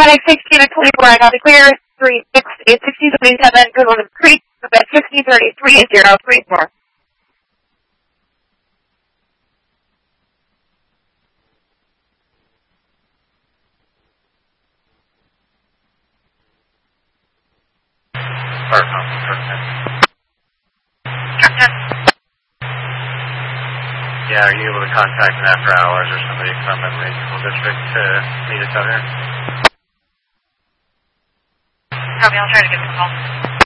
Running 16 at 24, I got the clear. 1627, good one, Creek, at 1633-034. Yeah, are you able to contact an after hours or somebody from the school district to meet us out here? Copy, I'll try to give them a call.